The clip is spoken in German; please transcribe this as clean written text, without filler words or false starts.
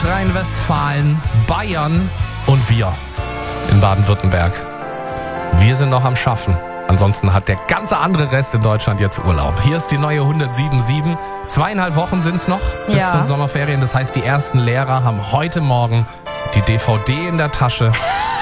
Nordrhein-Westfalen, Bayern und wir in Baden-Württemberg. Wir sind noch am Schaffen. Ansonsten hat der ganze andere Rest in Deutschland jetzt Urlaub. Hier ist die neue 107.7. 2,5 Wochen sind es noch bis zum Sommerferien. Das heißt, die ersten Lehrer haben heute Morgen die DVD in der Tasche